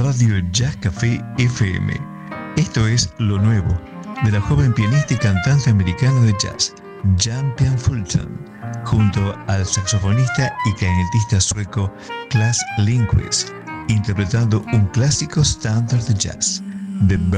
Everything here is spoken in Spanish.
Radio Jazz Café FM. Esto es lo nuevo de la joven pianista y cantante americana de jazz, Jan-Pian Fulton, junto al saxofonista y clarinetista sueco Klas Lindquist, interpretando un clásico estándar de jazz, The